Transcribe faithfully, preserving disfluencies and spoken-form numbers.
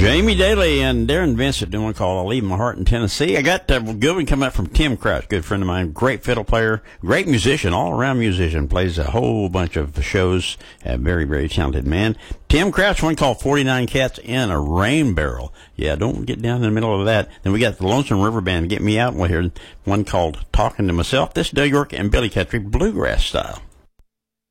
Jamie Daly and Darren Vincent doing one called I'll Leave My Heart in Tennessee. I got a good one coming up from Tim Crouch, good friend of mine, great fiddle player, great musician, all-around musician, plays a whole bunch of shows, a very, very talented man. Tim Crouch, one called forty-nine Cats in a Rain Barrel. Yeah, don't get down in the middle of that. Then we got the Lonesome River Band, Get Me Out, we'll hear one called Talking to Myself. This is Doug York and Billy Country, bluegrass style.